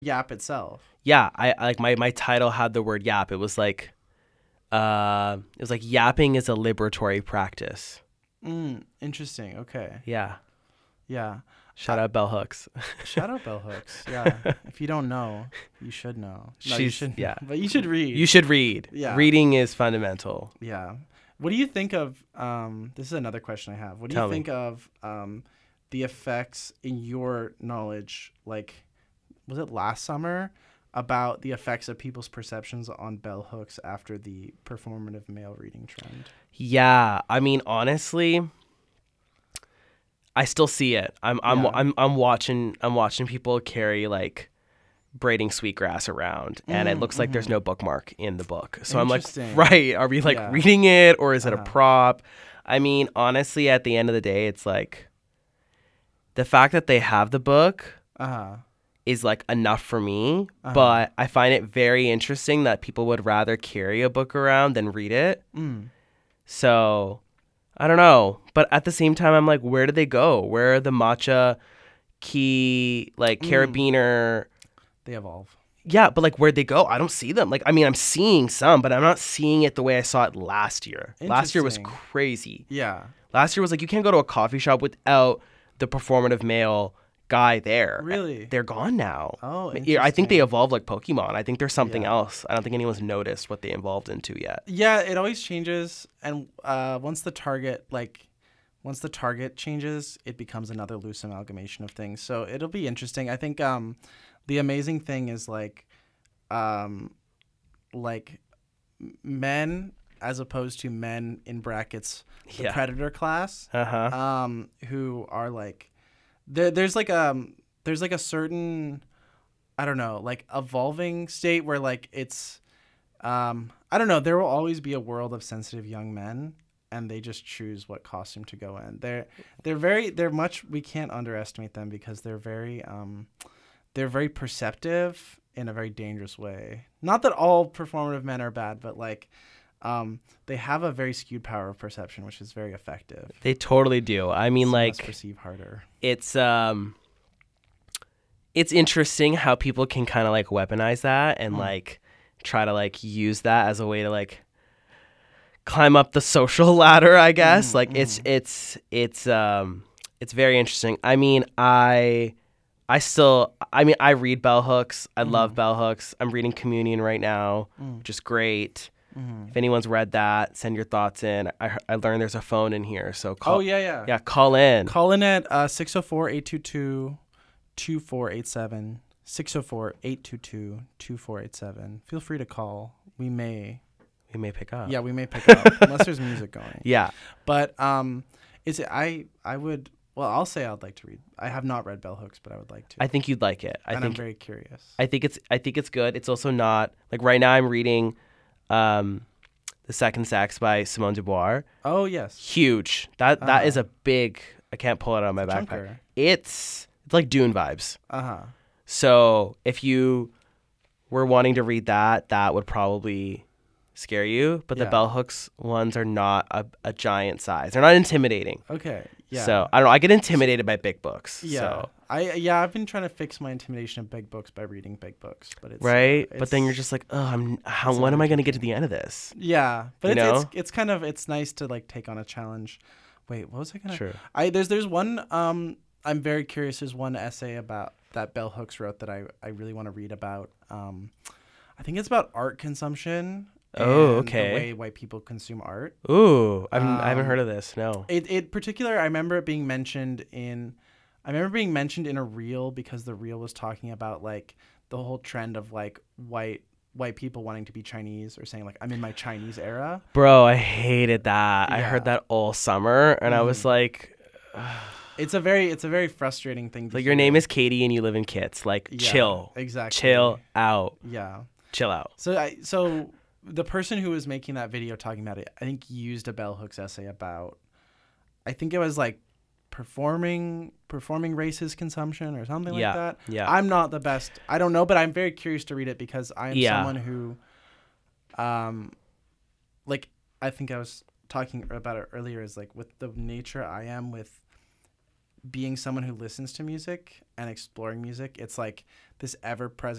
Yap itself. Yeah, I like my title had the word yap. It was like yapping is a liberatory practice. Interesting. Okay. Yeah. Yeah. Shout out Bell Hooks. Shout out bell hooks. Yeah. If you don't know, you should know. No, you She's shouldn't. yeah. But you should read. You should read. Yeah. Reading is fundamental. Yeah. What do you think of this is another question I have. What do Tell you me. think of the effects in your knowledge, like was it last summer, about the effects of people's perceptions on bell hooks after the performative male reading trend? Yeah, I mean honestly, I still see it. Yeah. I'm watching people carry like braiding sweetgrass around, and it looks like there's no bookmark in the book. So I'm like, Interesting. right, are we like Yeah. reading it, or is it a Uh-huh. prop? I mean, honestly, at the end of the day, it's like the fact that they have the book Uh-huh. is like enough for me, Uh-huh. but I find it very interesting that people would rather carry a book around than read it. So I don't know. But at the same time, I'm like, where do they go? Where are the matcha key, like carabiner? They evolve. Yeah, but like where'd they go? I don't see them. Like, I mean, I'm seeing some, but I'm not seeing it the way I saw it last year. Last year was Interesting. crazy. Yeah. Last year was like, you can't go to a coffee shop without the performative male guy there. Really? They're gone now. Oh, Yeah, I think they interesting. evolved like Pokemon. I think there's something Yeah. else. I don't think anyone's noticed what they evolved into yet. Yeah, it always changes, and once the target changes, it becomes another loose amalgamation of things. So it'll be interesting. I think the amazing thing is like men as opposed to men in brackets the Yeah. predator class, Uh-huh. who are like there's like a certain, I don't know, like evolving state where like it's I don't know, there will always be a world of sensitive young men, and they just choose what costume to go in. We can't underestimate them because they're very perceptive in a very dangerous way. Not that all performative men are bad, but like they have a very skewed power of perception, which is very effective. They totally do. I mean, Some of us like perceive harder. it's interesting how people can kind of like weaponize that and like try to like use that as a way to like climb up the social ladder, I guess. Like it's very interesting. I mean, I read bell hooks. I love bell hooks. I'm reading Communion right now, which is great. If anyone's read that, send your thoughts in. I learned there's a phone in here, so call. Oh yeah. Yeah, call in. Call in at 604-822-2487. 604-822-2487. Feel free to call. We may pick up. Yeah, we may pick up unless there's music going. Yeah. But is it I would, well, I'll say I'd like to read. I have not read Bell Hooks, but I would like to. I think you'd like it. I'm very curious. I think it's good. It's also not like right now I'm reading The Second Sex by Simone de Beauvoir. Oh, yes. Huge. That is a big, I can't pull it out of my backpack. Chunker. It's like Dune vibes. Uh-huh. So if you were wanting to read that would probably scare you. But the Yeah. bell hooks ones are not a giant size. They're not intimidating. Okay. Yeah. So I don't know. I get intimidated by big books. Yeah. So. I've been trying to fix my intimidation of big books by reading big books, but it's Right, but then it's- you're just like, oh, when am I going to get to the end of this? Yeah, but You it's kind of, it's nice to like take on a challenge. Wait, what was I gonna? True. There's one I'm very curious. There's one essay about that Bell Hooks wrote that I really want to read about. I think it's about art consumption. Oh, and okay. The way white people consume art. Ooh, I haven't heard of this. No. It particular, I remember it being mentioned in a reel, because the reel was talking about like the whole trend of like white people wanting to be Chinese, or saying like, I'm in my Chinese era. Bro, I hated that. I Yeah. heard that all summer, and I was like, It's a very frustrating thing to like your hear. name is Katie and you live in Kits. Like, Yeah, chill. exactly. Chill out. Yeah. Chill out. So the person who was making that video talking about it, I think used a Bell Hooks essay about, I think it was like performing racist consumption or something Yeah, like that. yeah. I'm not the best. I don't know, but I'm very curious to read it, because I am Yeah. someone who, like, I think I was talking about it earlier, is like with the nature I am with being someone who listens to music and exploring music, it's like this ever present